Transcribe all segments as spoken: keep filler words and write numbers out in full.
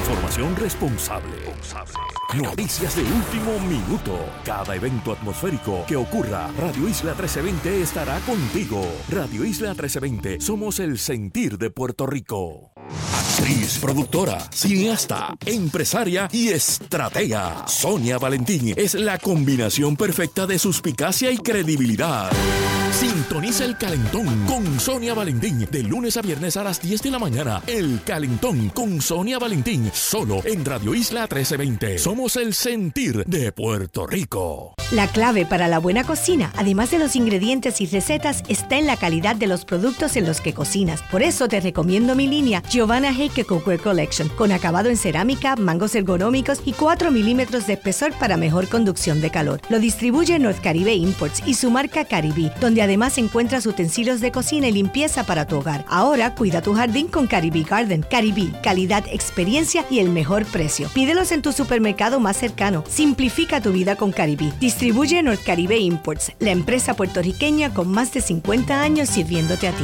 Información responsable. Noticias de último minuto. Cada evento atmosférico que ocurra, Radio Isla trece veinte estará contigo. Radio Isla trece veinte, somos el sentir de Puerto Rico. Actriz, productora, cineasta, empresaria y estratega. Sonia Valentín es la combinación perfecta de suspicacia y credibilidad. Sintoniza El Calentón con Sonia Valentín de lunes a viernes a las diez de la mañana. El Calentón con Sonia Valentín, solo en Radio Isla trece veinte. Somos el sentir de Puerto Rico. La clave para la buena cocina, además de los ingredientes y recetas, está en la calidad de los productos en los que cocinas. Por eso te recomiendo mi línea Giovanna Heike Cookware Collection, con acabado en cerámica, mangos ergonómicos y cuatro milímetros de espesor para mejor conducción de calor. Lo distribuye North Caribe Imports y su marca Caribe, donde además encuentras utensilios de cocina y limpieza para tu hogar. Ahora cuida tu jardín con Caribe Garden. Caribe, calidad, experiencia y el mejor precio. Pídelos en tu supermercado más cercano. Simplifica tu vida con Caribe. Distribuye North Caribe Imports, la empresa puertorriqueña con más de cincuenta años sirviéndote a ti.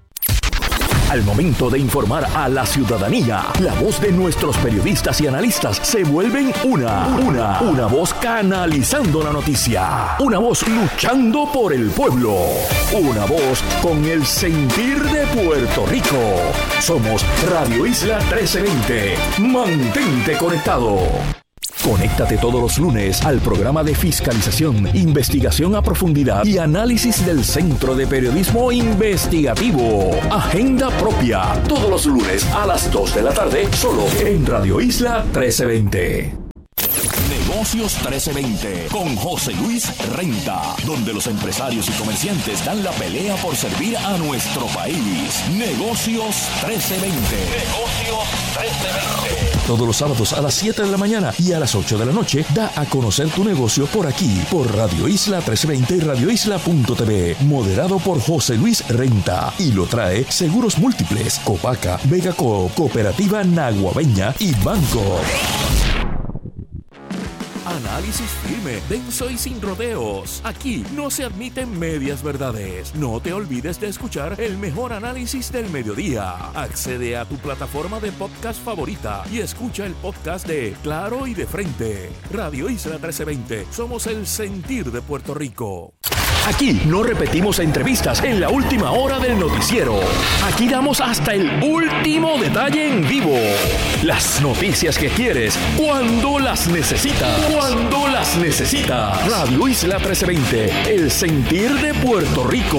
Al momento de informar a la ciudadanía, la voz de nuestros periodistas y analistas se vuelven una, una, una voz canalizando la noticia, una voz luchando por el pueblo, una voz con el sentir de Puerto Rico. Somos Radio Isla trece veinte. Mantente conectado. Conéctate todos los lunes al programa de fiscalización, investigación a profundidad y análisis del Centro de Periodismo Investigativo. Agenda Propia, todos los lunes a las dos de la tarde, solo en Radio Isla trece veinte. Negocios trece veinte con José Luis Renta, donde los empresarios y comerciantes dan la pelea por servir a nuestro país. Negocios trece veinte. Negocios trece veinte. Todos los sábados a las siete de la mañana y a las ocho de la noche, da a conocer tu negocio por aquí, por Radio Isla trece veinte y radio isla punto t v. Moderado por José Luis Renta. Y lo trae Seguros Múltiples, Copaca, Vega Coop, Cooperativa Naguabeña y Banco. Análisis firme, denso y sin rodeos. Aquí no se admiten medias verdades. No te olvides de escuchar el mejor análisis del mediodía. Accede a tu plataforma de podcast favorita y escucha el podcast de Claro y de Frente. Radio Isla trece veinte. Somos el sentir de Puerto Rico. Aquí no repetimos entrevistas en la última hora del noticiero. Aquí damos hasta el último detalle en vivo. Las noticias que quieres, cuando las necesitas. Cuando las necesitas. Radio Isla trece veinte, el sentir de Puerto Rico.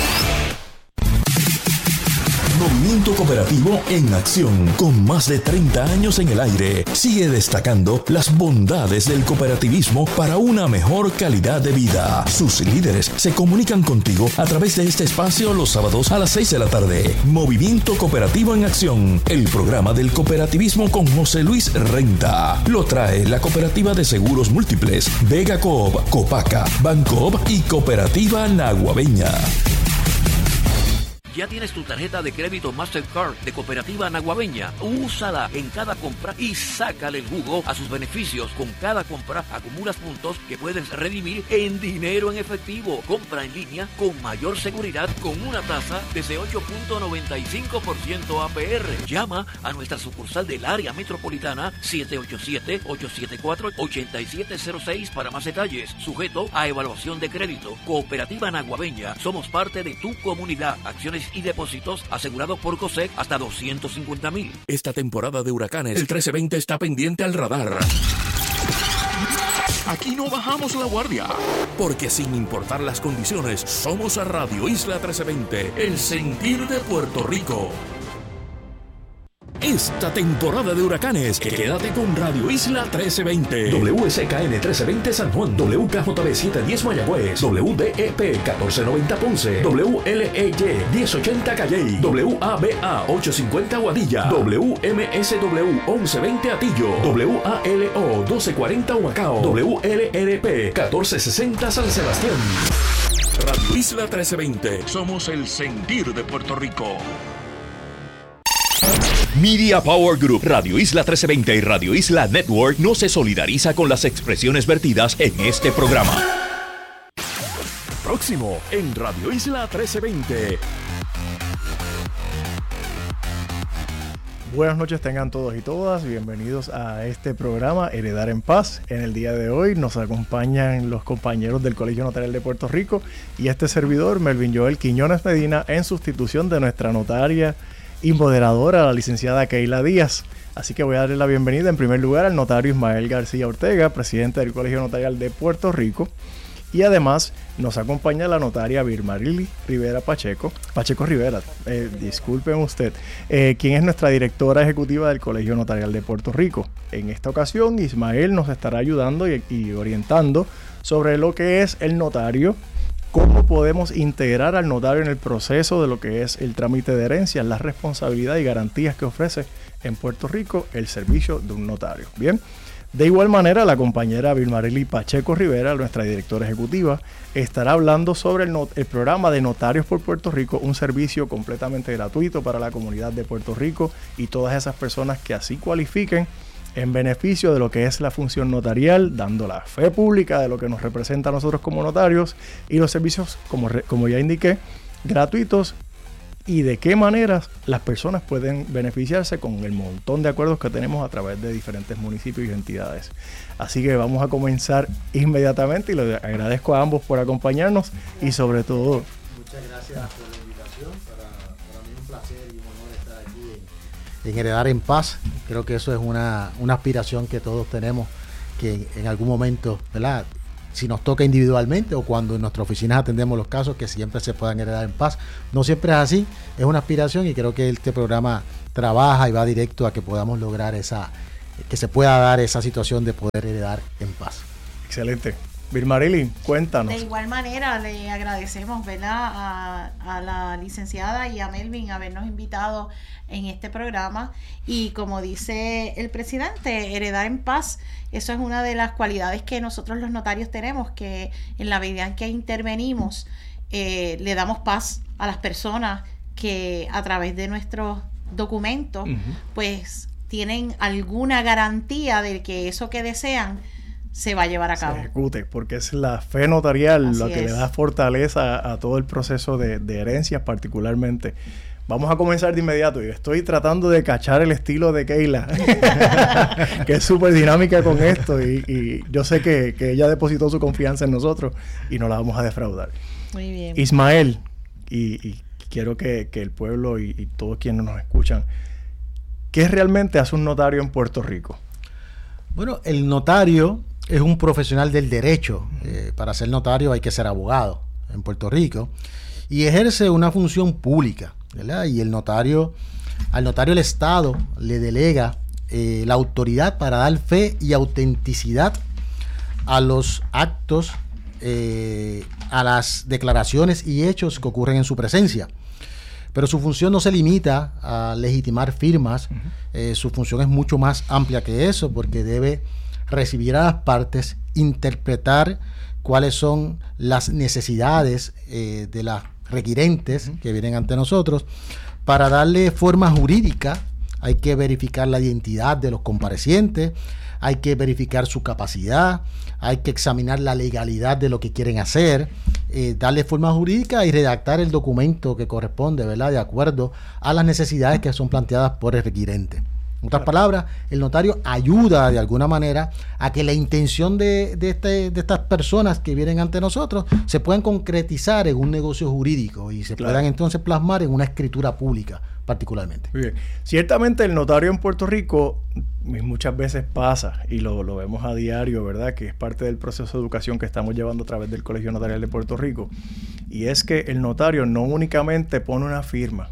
Movimiento Cooperativo en acción, con más de treinta años en el aire, sigue destacando las bondades del cooperativismo para una mejor calidad de vida. Sus líderes se comunican contigo a través de este espacio los sábados a las seis de la tarde. Movimiento Cooperativo en acción, el programa del cooperativismo con José Luis Renta. Lo trae la Cooperativa de Seguros Múltiples, Vega Coop, Copaca, Bancoop y Cooperativa Naguabeña. ¿Ya tienes tu tarjeta de crédito Mastercard de Cooperativa Naguabeña? Úsala en cada compra y sácale el jugo a sus beneficios. Con cada compra acumulas puntos que puedes redimir en dinero en efectivo. Compra en línea con mayor seguridad con una tasa desde ocho punto noventa y cinco por ciento A P R. Llama a nuestra sucursal del área metropolitana siete ocho siete, ocho siete cuatro, ocho siete cero seis para más detalles. Sujeto a evaluación de crédito. Cooperativa Naguabeña. Somos parte de tu comunidad. Acciones y depósitos asegurados por COSEC hasta doscientos cincuenta mil. Esta temporada de huracanes, el trece veinte está pendiente al radar. Aquí no bajamos la guardia, porque sin importar las condiciones, somos a Radio Isla trece veinte, el sentir de Puerto Rico. Esta temporada de huracanes, quédate con Radio Isla trece veinte. W S K N trece veinte San Juan, W K J B setecientos diez Mayagüez, W D E P catorce noventa Ponce, W L E Y diez ochenta Calley, W A B A ochocientos cincuenta Guadilla, W M S W once veinte Atillo, W A L O doce cuarenta Humacao, W L R P catorce sesenta San Sebastián. Radio Isla trece veinte. Somos el sentir de Puerto Rico. Media Power Group, Radio Isla trece veinte y Radio Isla Network no se solidariza con las expresiones vertidas en este programa. Próximo en Radio Isla trece veinte. Buenas noches tengan todos y todas, bienvenidos a este programa Heredar en Paz. En el día de hoy nos acompañan los compañeros del Colegio Notarial de Puerto Rico y este servidor, Melvin Joel Quiñones Medina, en sustitución de nuestra notaria y moderadora, la licenciada Keila Díaz. Así que voy a darle la bienvenida en primer lugar al notario Ismael García Ortega, presidente del Colegio Notarial de Puerto Rico. Y además nos acompaña la notaria Birmarili Rivera Pacheco, Pacheco Rivera, eh, disculpen usted, eh, quien es nuestra directora ejecutiva del Colegio Notarial de Puerto Rico. En esta ocasión, Ismael nos estará ayudando y, y orientando sobre lo que es el notario, cómo podemos integrar al notario en el proceso de lo que es el trámite de herencias, la responsabilidad y garantías que ofrece en Puerto Rico el servicio de un notario. Bien. De igual manera, la compañera Birmarili Pacheco Rivera, nuestra directora ejecutiva, estará hablando sobre el, not- el programa de Notarios por Puerto Rico, un servicio completamente gratuito para la comunidad de Puerto Rico y todas esas personas que así cualifiquen en beneficio de lo que es la función notarial, dando la fe pública de lo que nos representa a nosotros como notarios y los servicios, como, re- como ya indiqué, gratuitos. Y de qué maneras las personas pueden beneficiarse con el montón de acuerdos que tenemos a través de diferentes municipios y entidades. Así que vamos a comenzar inmediatamente y les agradezco a ambos por acompañarnos y sobre todo... Muchas gracias por la invitación. Para, para mí es un placer y un honor estar aquí en, en Heredar en Paz. Creo que eso es una, una aspiración que todos tenemos, que en algún momento, ¿verdad?, si nos toca individualmente o cuando en nuestras oficinas atendemos los casos, que siempre se puedan heredar en paz. No siempre es así, es una aspiración y creo que este programa trabaja y va directo a que podamos lograr esa, que se pueda dar esa situación de poder heredar en paz. Excelente. Birmarili, cuéntanos. De igual manera le agradecemos, ¿verdad?, a, a la licenciada y a Melvin habernos invitado en este programa y como dice el presidente, heredar en paz, eso es una de las cualidades que nosotros los notarios tenemos, que en la medida en que intervenimos eh, le damos paz a las personas que a través de nuestros documentos uh-huh. pues tienen alguna garantía de que eso que desean se va a llevar a cabo. Se ejecute, porque es la fe notarial Así lo que es. le da fortaleza a, a todo el proceso de, de herencias particularmente. Vamos a comenzar de inmediato y estoy tratando de cachar el estilo de Keila, que es súper dinámica con esto y, y yo sé que, que ella depositó su confianza en nosotros y no la vamos a defraudar. Muy bien. Ismael, y, y quiero que, que el pueblo y, y todos quienes nos escuchan, ¿qué realmente hace un notario en Puerto Rico? Bueno, el notario es un profesional del derecho. Eh, para ser notario hay que ser abogado en Puerto Rico y ejerce una función pública, ¿verdad? Y el notario, al notario el Estado le delega eh, la autoridad para dar fe y autenticidad a los actos, eh, a las declaraciones y hechos que ocurren en su presencia. Pero su función no se limita a legitimar firmas, uh-huh. eh, su función es mucho más amplia que eso, porque debe recibir a las partes, interpretar cuáles son las necesidades eh, de las requirentes uh-huh. que vienen ante nosotros. Para darle forma jurídica hay que verificar la identidad de los comparecientes, hay que verificar su capacidad, hay que examinar la legalidad de lo que quieren hacer, eh, darle forma jurídica y redactar el documento que corresponde, ¿verdad?, de acuerdo a las necesidades que son planteadas por el requirente. En otras palabras, el notario ayuda de alguna manera a que la intención de, de, este, de estas personas que vienen ante nosotros se puedan concretizar en un negocio jurídico y se claro. puedan entonces plasmar en una escritura pública particularmente. Muy bien. Ciertamente el notario en Puerto Rico muchas veces pasa y lo, lo vemos a diario, ¿verdad?, que es parte del proceso de educación que estamos llevando a través del Colegio Notarial de Puerto Rico, y es que el notario no únicamente pone una firma.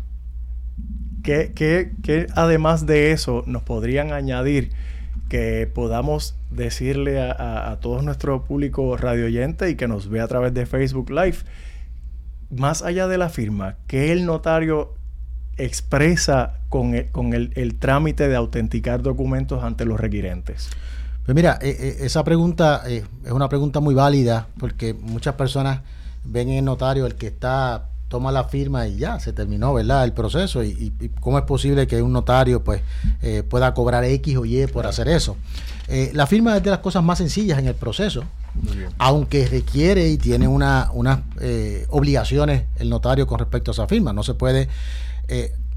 ¿Qué, qué, qué además de eso nos podrían añadir que podamos decirle a, a, a todo nuestro público radioyente y que nos ve a través de Facebook Live, más allá de la firma, qué el notario expresa con el, con el, el trámite de autenticar documentos ante los requirentes? Pues mira, eh, eh, esa pregunta eh, es una pregunta muy válida, porque muchas personas ven en el notario el que está toma la firma y ya, se terminó, ¿verdad?, el proceso, y, y, y cómo es posible que un notario pues eh, pueda cobrar X o Y por claro. hacer eso. Eh, la firma es de las cosas más sencillas en el proceso, aunque requiere y tiene una, unas eh, obligaciones el notario con respecto a esa firma. No se puede, eh,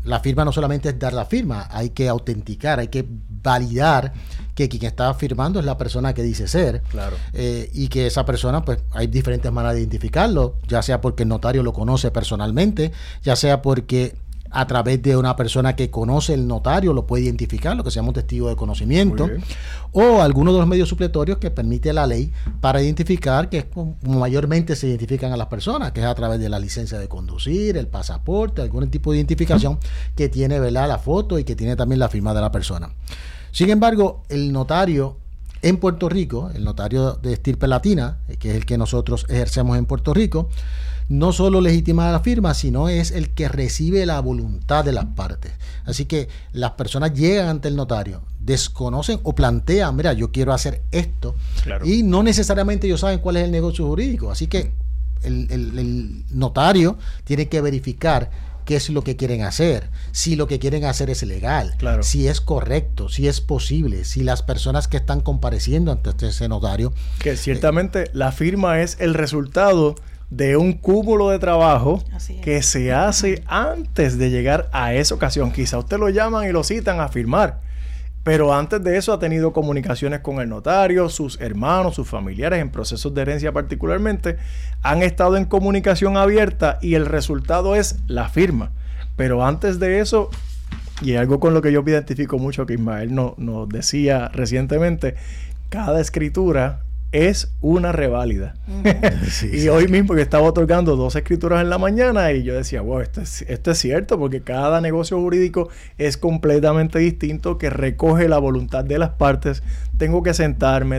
la firma no solamente es dar la firma, hay que autenticar, hay que validar que quien está firmando es la persona que dice ser. Claro. Eh, y que esa persona, pues hay diferentes maneras de identificarlo, ya sea porque el notario lo conoce personalmente, ya sea porque a través de una persona que conoce el notario lo puede identificar, lo que se llama un testigo de conocimiento, o algunos de los medios supletorios que permite la ley para identificar, que es como mayormente se identifican a las personas, que es a través de la licencia de conducir, el pasaporte, algún tipo de identificación que tiene, ¿verdad?, la foto y que tiene también la firma de la persona. Sin embargo, el notario en Puerto Rico, el notario de estirpe latina, que es el que nosotros ejercemos en Puerto Rico, no solo legitima la firma, sino es el que recibe la voluntad de las partes. Así que las personas llegan ante el notario, desconocen o plantean, mira, yo quiero hacer esto, claro, y no necesariamente ellos saben cuál es el negocio jurídico. Así que el, el, el notario tiene que verificar qué es lo que quieren hacer, si lo que quieren hacer es legal, claro, si es correcto, si es posible, si las personas que están compareciendo ante ese notario... Que ciertamente eh, la firma es el resultado de un cúmulo de trabajo que se hace antes de llegar a esa ocasión. Quizá usted lo llaman y lo citan a firmar, pero antes de eso ha tenido comunicaciones con el notario, sus hermanos, sus familiares, en procesos de herencia particularmente, han estado en comunicación abierta y el resultado es la firma. Pero antes de eso, y algo con lo que yo me identifico mucho, que Ismael no, nos decía recientemente, cada escritura es una reválida. Uh-huh. Sí, y sí, hoy mismo que estaba otorgando dos escrituras en la mañana y yo decía, wow, esto es, esto es cierto, porque cada negocio jurídico es completamente distinto, que recoge la voluntad de las partes. Tengo que sentarme,